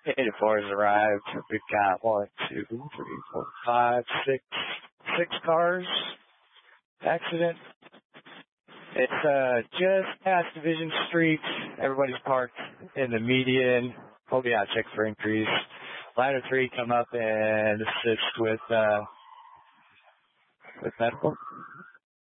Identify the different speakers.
Speaker 1: 84 has arrived. We've got 1, 2, 3, 4, 5, 6 cars. Accident. It's just past Division Street. Everybody's parked in the median. Hope you check for increase. Ladder 3 come up and assist with medical.